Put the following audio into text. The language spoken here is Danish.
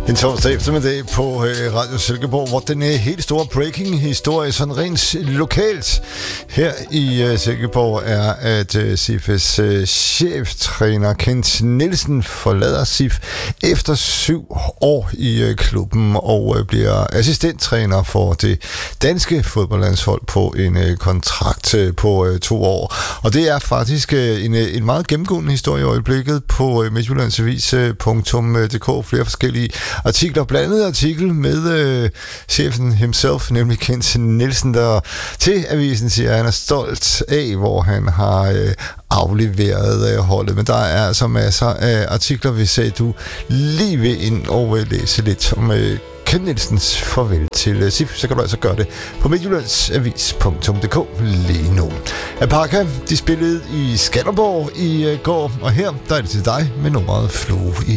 En torsdag eftermiddag på Radio Silkeborg, hvor den helt store breaking-historie, sådan rent lokalt her i Silkeborg, er, at SIFs cheftræner Kent Nielsen forlader SIF efter 7 år i klubben og bliver assistenttræner for det danske fodboldlandshold på en kontrakt på 2 år. Og det er faktisk en meget gennemgående historie i øjeblikket på midtjyllandsavis.dk. Flere forskellige artikler, blandt andet artikel med chefen himself, nemlig Kent Nielsen, der til avisen siger, at han er stolt af, hvor han har afleveret holdet. Men der er altså masser af artikler, hvis du lige vil ind og læse lidt om Kent Nielsens farvel til SIF, så kan du altså gøre det på midtjyllandsavis.dk lige nu. Apaka, de spillede i Skanderborg i går, og her der er det til dig med nummeret Flue i